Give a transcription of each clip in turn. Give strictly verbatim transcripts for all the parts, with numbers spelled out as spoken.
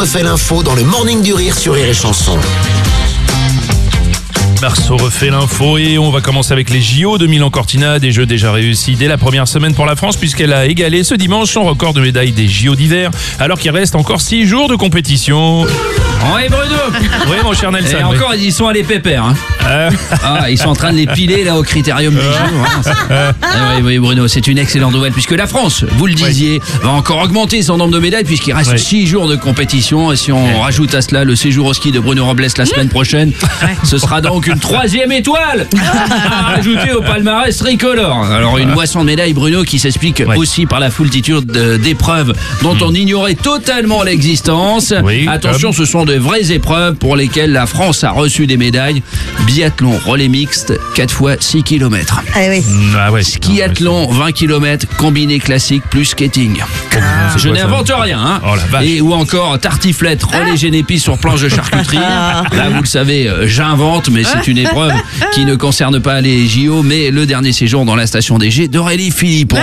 Refait l'info dans le Morning du Rire sur Rire et Chanson. Marceau refait l'info et on va commencer avec les J O de Milan-Cortina, des Jeux déjà réussis dès la première semaine pour la France puisqu'elle a égalé ce dimanche son record de médailles des J O d'hiver alors qu'il reste encore six jours de compétition. Oui Bruno. Oui mon cher Nelson. Et encore ils sont allés pépères hein. Euh... Ah, ils sont en train de les piler là au critérium des jours. Hein. Ah, oui, oui Bruno, c'est une excellente nouvelle puisque la France, vous le disiez, oui. va encore augmenter son nombre de médailles puisqu'il reste six oui. jours de compétition et si on oui. rajoute à cela le séjour au ski de Bruno Robles la semaine prochaine, ce sera donc une troisième étoile à rajouter au palmarès tricolore. Alors une moisson de médailles Bruno qui s'explique oui. aussi par la foultitude d'épreuves dont mmh. on ignorait totalement l'existence. Oui, Attention, comme... ce sont de vraies épreuves pour lesquelles la France a reçu des médailles. Biathlon, relais mixte, quatre fois six kilomètres. Ah oui. Ah ouais. Skiathlon, vingt kilomètres, combiné classique plus skating. Ah, Je n'invente rien. Hein. Oh, la vache. Et ou encore tartiflette, relais génépi sur planche de charcuterie. Là, vous le savez, euh, j'invente, mais c'est une épreuve qui ne concerne pas les J O, mais le dernier séjour dans la station D G d'Aurélie Philippon.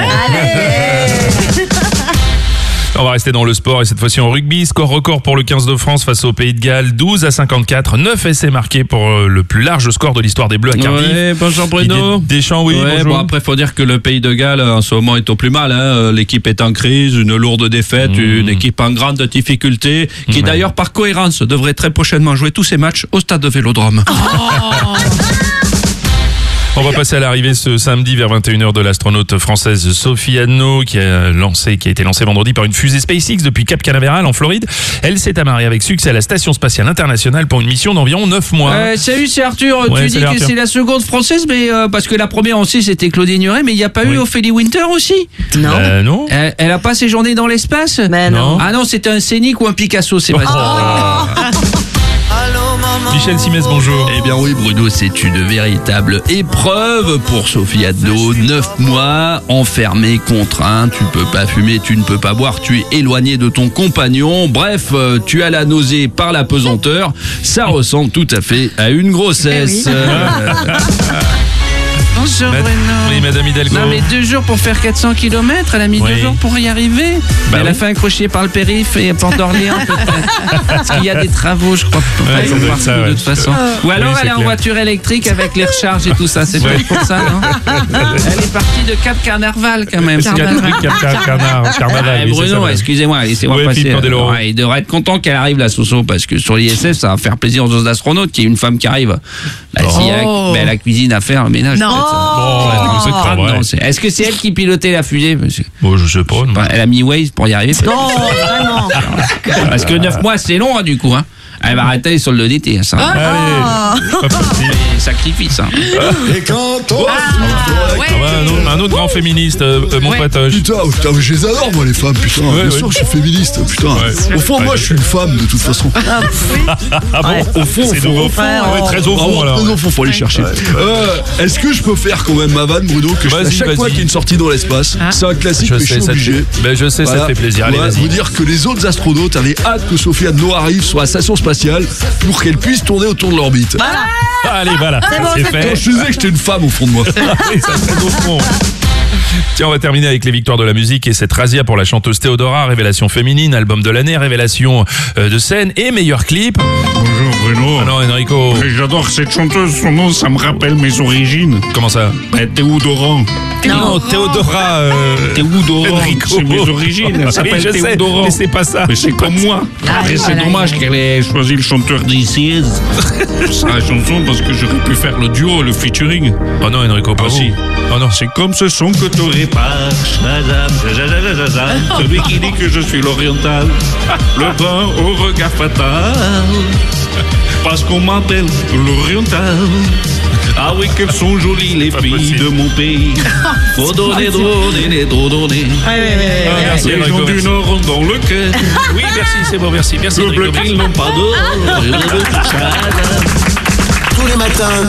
On va rester dans le sport et cette fois-ci en rugby. Score record pour le quinze de France face au Pays de Galles, douze à cinquante-quatre. neuf essais marqués pour le plus large score de l'histoire des Bleus à Cardiff. Ouais, bonjour Bruno. Deschamps, oui, ouais, bonjour. Bon, après, il faut dire que le Pays de Galles, en ce moment, est au plus mal. Hein. L'équipe est en crise, une lourde défaite, mmh. une équipe en grande difficulté, qui ouais. d'ailleurs, par cohérence, devrait très prochainement jouer tous ses matchs au stade de Vélodrome. Oh. On va passer à l'arrivée ce samedi vers vingt et une heures de l'astronaute française Sophie Anneau qui a lancé, qui a été lancée vendredi par une fusée SpaceX depuis Cap Canaveral en Floride. Elle s'est amarrée avec succès à la Station Spatiale Internationale pour une mission d'environ neuf mois. Euh, salut, c'est Arthur. Ouais, tu dis que Arthur. c'est la seconde française, mais euh, parce que la première aussi c'était Claudine Nuret, mais il n'y a pas oui. eu Ophélie Winter aussi? Non. Euh, non. Elle, elle a pas séjourné dans l'espace? Mais non. Ah non, c'était un scénic ou un Picasso, c'est pas oh. ça. Michel Simès, bonjour. Eh bien oui Bruno, c'est une véritable épreuve pour Sophie Anneau. Neuf mois, enfermée, contrainte, tu peux pas fumer, tu ne peux pas boire, tu es éloigné de ton compagnon. Bref, tu as la nausée par la pesanteur. Ça ressemble tout à fait à une grossesse. Eh oui. euh... Bonjour Mad... Bruno. Oui, Madame Hidalgo. Non mais deux jours pour faire quatre cents kilomètres, elle a mis oui. deux jours pour y arriver. Bah elle oui. a fait un crochet par le périph' et Port d'Orléans peut-être. Parce qu'il y a des travaux, je crois. Ouais, ils sont partout ça, ouais. de toute façon. Ou alors oui, elle est en clair. voiture électrique avec les recharges et tout ça. C'est ouais. pour ça, non? Elle est partie de Cap Carnarval quand même. Cap Carnarval. Ah, Bruno, excusez-moi, laissez-moi ouais, passer. Ouais, il devrait être content qu'elle arrive la Soso parce que sur l'I S F, ça va faire plaisir aux autres astronautes qu'il y ait une femme qui arrive. Bah, oh. S'il y a ben, la cuisine à faire, le ménage. Non. Bon, c'est pas vrai. Non, c'est... Est-ce que c'est elle qui pilotait la fusée, monsieur? Bon, je sais pas. Enfin, elle a mis Waze pour y arriver. Non, vraiment. Parce que neuf mois, c'est long, hein, du coup. Hein. Elle va arrêter les soldes d'été, ça. Ah. Allez, pas possible. Sacrifice, hein. Et quand on... Ah, Ah, ouais, un, autre, un autre grand féministe, euh, mon ouais. patoche. Putain, putain, je les adore, moi, les femmes, putain. Ouais, Bien ouais. sûr que je suis féministe, putain. Ouais. Au fond, Ouais. moi, je suis une femme, de toute façon. Ah, oui. Ah bon, Ouais. au fond, C'est c'est au au fond, fond, ouais, très au fond Vraiment, alors. très au fond, faut aller chercher. Euh, Est-ce que je peux faire quand même ma vanne, Bruno, que je fais à Vas-y, chaque vas-y. fois qu'il y a une sortie dans l'espace? C'est un classique, Je mais je sais, suis ça te obligé. fait, ben, je sais, ça Voilà. te fait plaisir. Allez, Voilà, vas-y. vous dire que les autres astronautes avaient hâte que Sophie Anneau arrive sur la station spatiale pour qu'elle puisse tourner autour de l'orbite. Voilà. Allez, voilà, C'est bon, c'est c'est fait. Je te disais que j'étais une femme au fond de moi. Oui, ça fait au fond. Tiens, on va terminer avec les victoires de la musique et cette razzia pour la chanteuse Théodora, révélation féminine, album de l'année, révélation euh, de scène et meilleur clip. Bonjour Bruno. Ah non, Enrico. Mais j'adore cette chanteuse, son nom ça me rappelle mes origines. Comment ça? Bah, Théodoran. Non, Théodora. Euh... Théodoran, Enrico. c'est mes origines. Elle Oui, s'appelle je sais, Théodoran. mais c'est pas ça. Mais c'est comme moi. Ah, Mais oui, c'est voilà. dommage qu'elle ait choisi le chanteur d'Ici pour la chanson parce que j'aurais pu faire le duo, le featuring. Oh non, Enrico, pas Ah, vous. si. Oh non. C'est comme ce son que t'aurais pas. Shazam, shazam, shazam. Celui qui dit que je suis l'oriental. Le brun au regard fatal. Parce qu'on m'appelle l'oriental. Ah oui, qu'elles sont jolies les Pas filles possible. de mon pays. Trop donner, trop donner, trop donner. Ah, merci, Les Enrico, gens du merci. Nord ont dans le cœur. Oui, merci, c'est bon, merci. Merci, Le Enrico. bleu, Merci. ils n'ont pas d'or. Tous les matins,